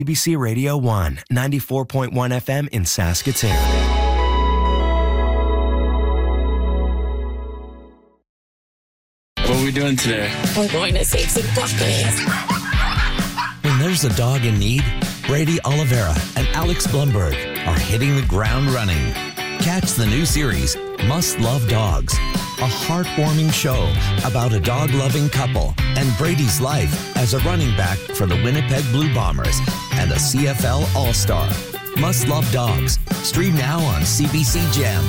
CBC Radio 1, 94.1 FM in Saskatoon. What are we doing today? We're going to save some puppies. When there's a dog in need, Brady Oliveira and Alex Blumberg are hitting the ground running. Catch the new series, Must Love Dogs, a heartwarming show about a dog-loving couple and Brady's life as a running back for the Winnipeg Blue Bombers and a CFL All-Star. Must Love Dogs. Stream now on CBC Gem.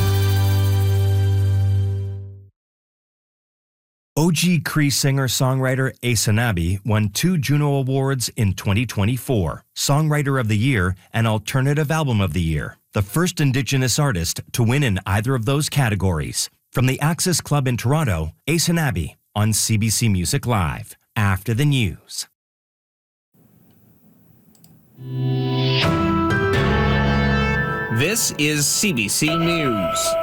OG Cree singer-songwriter Aysanabee won 2 Juno Awards in 2024, Songwriter of the Year and Alternative Album of the Year, the first Indigenous artist to win in either of those categories. From the Access Club in Toronto, Aysanabee on CBC Music Live, after the news. This is CBC News.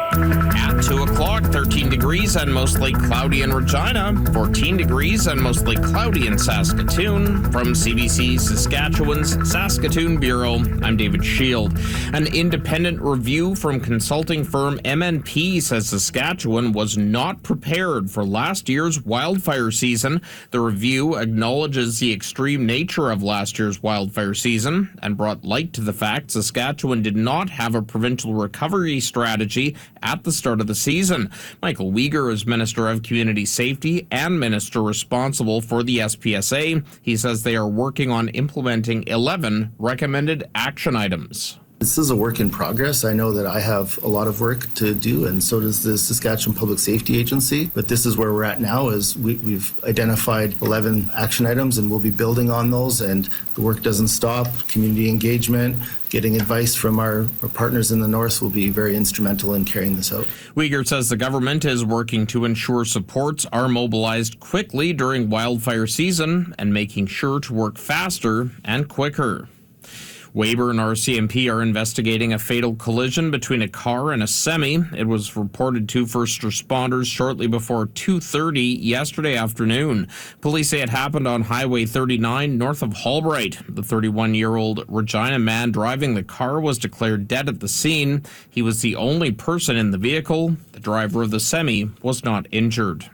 At 2 o'clock, 13 degrees and mostly cloudy in Regina, 14 degrees and mostly cloudy in Saskatoon. From CBC Saskatchewan's Saskatoon Bureau, I'm David Shield. An independent review from consulting firm MNP says Saskatchewan was not prepared for last year's wildfire season. The review acknowledges the extreme nature of last year's wildfire season and brought light to the fact Saskatchewan did not have a provincial recovery strategy at the start of the season. Michael Uyghur is Minister of Community Safety and Minister responsible for the SPSA. He says they are working on implementing 11 recommended action items. This is a work in progress. I know that I have a lot of work to do, and so does the Saskatchewan Public Safety Agency. But this is where we're at now, is we've identified 11 action items, and we'll be building on those, and the work doesn't stop. Community engagement, getting advice from our partners in the north will be very instrumental in carrying this out. Uyghur says the government is working to ensure supports are mobilized quickly during wildfire season and making sure to work faster and quicker. Weyburn RCMP are investigating a fatal collision between a car and a semi. It was reported to first responders shortly before 2:30 yesterday afternoon. Police say it happened on Highway 39 north of Halbright. The 31-year-old Regina man driving the car was declared dead at the scene. He was the only person in the vehicle. The driver of the semi was not injured.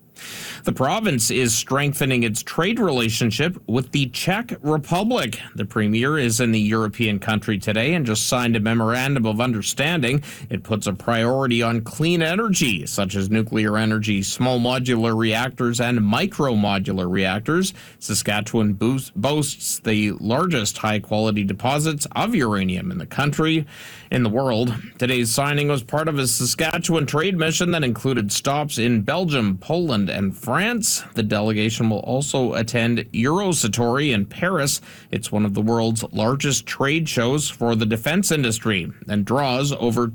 The province is strengthening its trade relationship with the Czech Republic. The premier is in the European country today and just signed a memorandum of understanding. It puts a priority on clean energy, such as nuclear energy, small modular reactors, and micro-modular reactors. Saskatchewan boasts the largest high-quality deposits of uranium in the country, in the world. Today's signing was part of a Saskatchewan trade mission that included stops in Belgium, Poland, and France. The delegation will also attend Eurosatory in Paris. It's one of the world's largest trade shows for the defense industry and draws over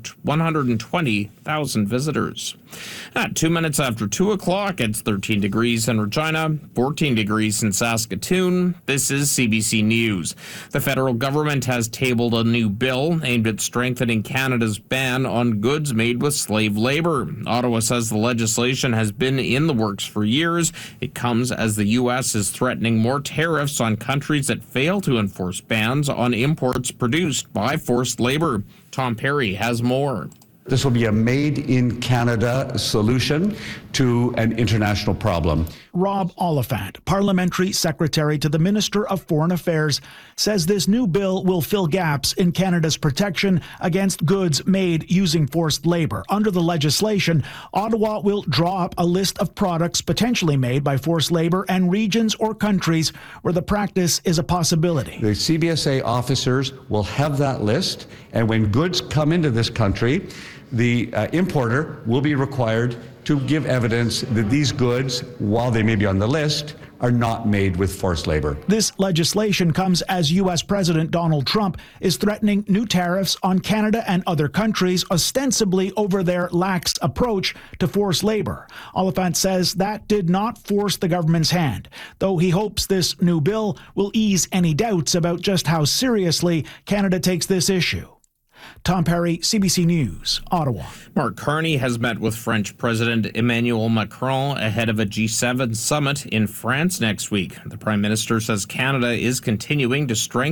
120,000 visitors. At 2 minutes after 2 o'clock, it's 13 degrees in Regina, 14 degrees in Saskatoon. This is CBC News. The federal government has tabled a new bill aimed at strengthening Canada's ban on goods made with slave labor. Ottawa says the legislation has been in the works for years. It comes as the U.S. is threatening more tariffs on countries that fail to enforce bans on imports produced by forced labor. Tom Perry has more. This will be a made-in-Canada solution to an international problem. Rob Oliphant, Parliamentary Secretary to the Minister of Foreign Affairs, says this new bill will fill gaps in Canada's protection against goods made using forced labor. Under the legislation, Ottawa will draw up a list of products potentially made by forced labor and regions or countries where the practice is a possibility. The CBSA officers will have that list, and when goods come into this country, the importer will be required to give evidence that these goods, while they may be on the list, are not made with forced labor. This legislation comes as U.S. President Donald Trump is threatening new tariffs on Canada and other countries, ostensibly over their lax approach to forced labor. Oliphant says that did not force the government's hand, though he hopes this new bill will ease any doubts about just how seriously Canada takes this issue. Tom Perry, CBC News, Ottawa. Mark Carney has met with French President Emmanuel Macron ahead of a G7 summit in France next week. The Prime Minister says Canada is continuing to strengthen